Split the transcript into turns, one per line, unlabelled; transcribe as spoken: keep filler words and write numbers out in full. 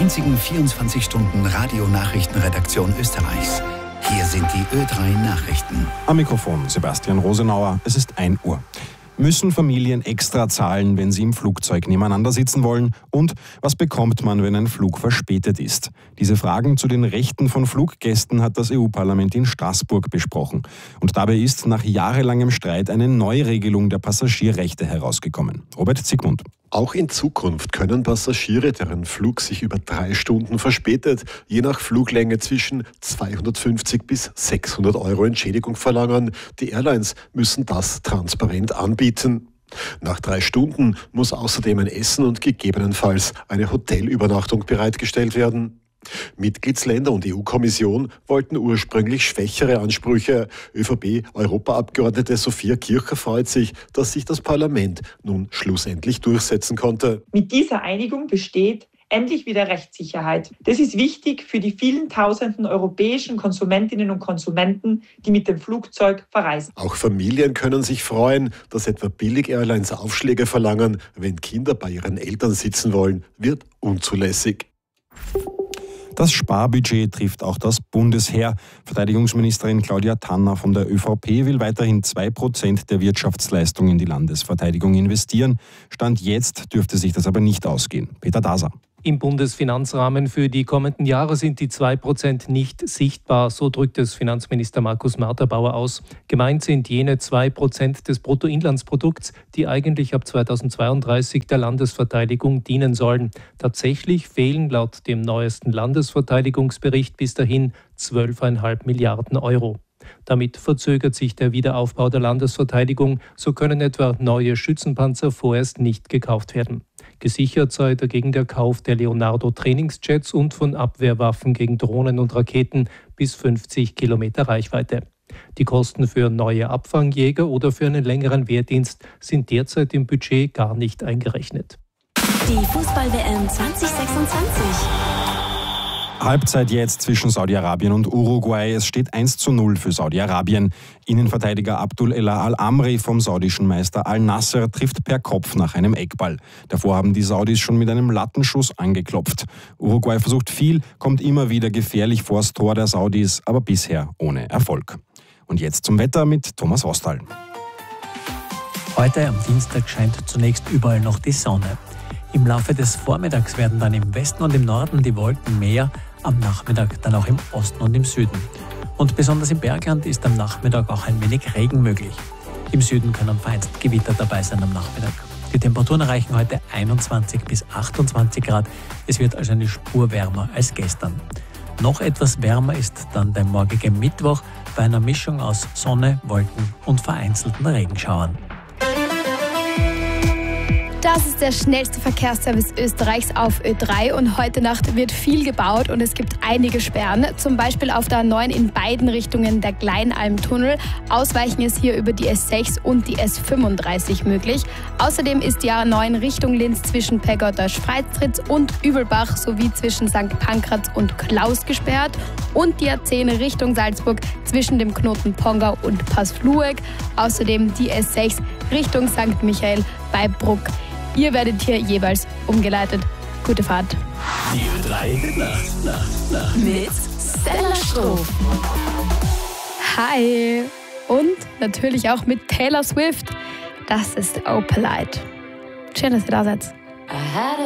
einzigen vierundzwanzig Stunden Radionachrichtenredaktion Österreichs. Hier sind die Ö drei Nachrichten.
Am Mikrofon Sebastian Rosenauer. Es ist ein Uhr. Müssen Familien extra zahlen, wenn sie im Flugzeug nebeneinander sitzen wollen? Und was bekommt man, wenn ein Flug verspätet ist? Diese Fragen zu den Rechten von Fluggästen hat das E U-Parlament in Straßburg besprochen. Und dabei ist nach jahrelangem Streit eine Neuregelung der Passagierrechte herausgekommen. Robert Zygmunt.
Auch in Zukunft können Passagiere, deren Flug sich über drei Stunden verspätet, je nach Fluglänge zwischen zweihundertfünfzig bis sechshundert Euro Entschädigung verlangen. Die Airlines müssen das transparent anbieten. Nach drei Stunden muss außerdem ein Essen und gegebenenfalls eine Hotelübernachtung bereitgestellt werden. Mitgliedsländer und E U-Kommission wollten ursprünglich schwächere Ansprüche. ÖVP-Europaabgeordnete Sophia Kircher freut sich, dass sich das Parlament nun schlussendlich durchsetzen konnte.
Mit dieser Einigung besteht endlich wieder Rechtssicherheit. Das ist wichtig für die vielen tausenden europäischen Konsumentinnen und Konsumenten, die mit dem Flugzeug verreisen.
Auch Familien können sich freuen, dass etwa Billig-Airlines Aufschläge verlangen, wenn Kinder bei ihren Eltern sitzen wollen, wird unzulässig.
Das Sparbudget trifft auch das Bundesheer. Verteidigungsministerin Claudia Tanner von der ÖVP will weiterhin zwei Prozent der Wirtschaftsleistung in die Landesverteidigung investieren. Stand jetzt dürfte sich das aber nicht ausgehen. Peter Daser.
Im Bundesfinanzrahmen für die kommenden Jahre sind die zwei Prozent nicht sichtbar, so drückt es Finanzminister Markus Marterbauer aus. Gemeint sind jene zwei Prozent des Bruttoinlandsprodukts, die eigentlich ab zweitausendzweiunddreißig der Landesverteidigung dienen sollen. Tatsächlich fehlen laut dem neuesten Landesverteidigungsbericht bis dahin zwölf Komma fünf Milliarden Euro. Damit verzögert sich der Wiederaufbau der Landesverteidigung, so können etwa neue Schützenpanzer vorerst nicht gekauft werden. Gesichert sei dagegen der Kauf der Leonardo-Trainingsjets und von Abwehrwaffen gegen Drohnen und Raketen bis fünfzig Kilometer Reichweite. Die Kosten für neue Abfangjäger oder für einen längeren Wehrdienst sind derzeit im Budget gar nicht eingerechnet.
Die Fußball-W M zwanzig sechsundzwanzig.
Halbzeit jetzt zwischen Saudi-Arabien und Uruguay. Es steht eins zu null für Saudi-Arabien. Innenverteidiger Abdul Elah Al-Amri vom saudischen Meister Al-Nasser trifft per Kopf nach einem Eckball. Davor haben die Saudis schon mit einem Lattenschuss angeklopft. Uruguay versucht viel, kommt immer wieder gefährlich vors Tor der Saudis, aber bisher ohne Erfolg. Und jetzt zum Wetter mit Thomas Rostal.
Heute am Dienstag scheint zunächst überall noch die Sonne. Im Laufe des Vormittags werden dann im Westen und im Norden die Wolken mehr, am Nachmittag dann auch im Osten und im Süden. Und besonders im Bergland ist am Nachmittag auch ein wenig Regen möglich. Im Süden können vereinzelt Gewitter dabei sein am Nachmittag. Die Temperaturen erreichen heute einundzwanzig bis achtundzwanzig Grad. Es wird also eine Spur wärmer als gestern. Noch etwas wärmer ist dann der morgige Mittwoch bei einer Mischung aus Sonne, Wolken und vereinzelten Regenschauern.
Das ist der schnellste Verkehrsservice Österreichs auf Ö drei und heute Nacht wird viel gebaut und es gibt einige Sperren, zum Beispiel auf der A neun in beiden Richtungen der Kleinalmtunnel. Ausweichen ist hier über die S sechs und die S fünfunddreißig möglich. Außerdem ist die A neun Richtung Linz zwischen Pegottersch-Freitritz und Übelbach sowie zwischen Sankt Pankraz und Klaus gesperrt und die A zehn Richtung Salzburg zwischen dem Knoten Pongau und Passflueck. Außerdem die S sechs Richtung Sankt Michael bei Bruck. Ihr werdet hier jeweils umgeleitet. Gute Fahrt.
Die Ö drei Nacht, Nacht, Nacht. Mit Stella Stroh.
Hi. Und natürlich auch mit Taylor Swift. Das ist Oh Polite. Schön, dass ihr da seid.